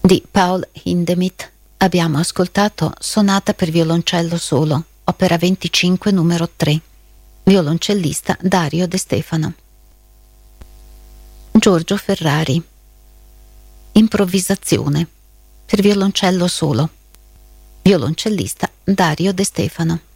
Di Paul Hindemith abbiamo ascoltato Sonata per violoncello solo, opera 25 numero 3, violoncellista Dario De Stefano. Giorgio Ferrari, Improvvisazione per violoncello solo, violoncellista Dario De Stefano.